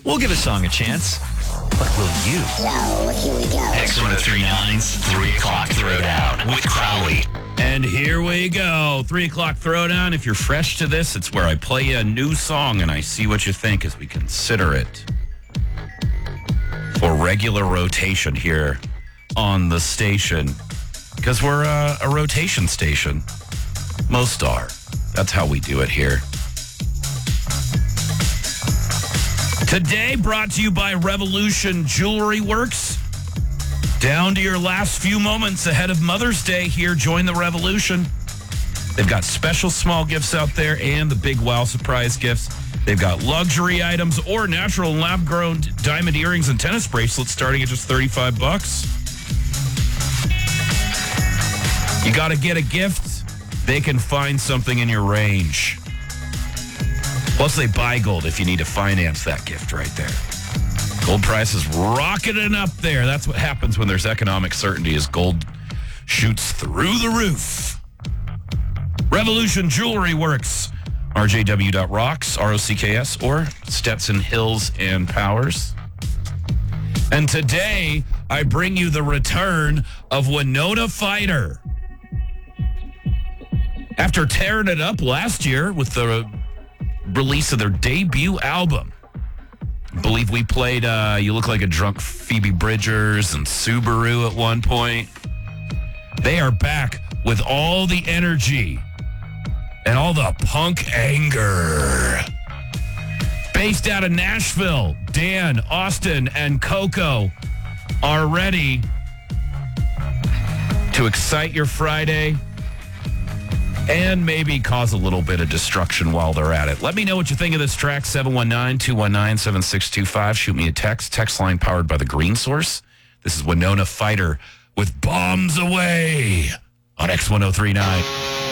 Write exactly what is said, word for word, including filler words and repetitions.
We'll give a song a chance. But will you? So, here we go. X one oh three nine's three o'clock Throwdown with Crowley. And here we go. three o'clock Throwdown. If you're fresh to this, it's where I play you a new song and I see what you think as we consider it for regular rotation here on the station. Because we're a, a rotation station. Most are. That's how we do it here. Today, brought to you by Revolution Jewelry Works. Down to your last few moments ahead of Mother's Day here. Join the revolution. They've got special small gifts out there and the big wow surprise gifts. They've got luxury items or natural and lab-grown diamond earrings and tennis bracelets starting at just thirty-five bucks. You got to get a gift. They can find something in your range. Plus, they buy gold if you need to finance that gift right there. Gold prices rocketing up there. That's what happens when there's economic certainty, is gold shoots through the roof. Revolution Jewelry Works. R J W dot rocks, R O C K S, or Stetson Hills and Powers. And today, I bring you the return of Winona Fighter. After tearing it up last year with the release of their debut album, I believe we played uh, You Look Like a Drunk Phoebe Bridgers and Subaru at one point. They are back with all the energy and all the punk anger. Based out of Nashville, Dan, Austin, and Coco are ready to excite your Friday and maybe cause a little bit of destruction while they're at it. Let me know what you think of this track, seven one nine, two one nine, seven six two five. Shoot me a text. Text line powered by the Green Source. This is Winona Fighter with Bombs Away on X one oh three nine.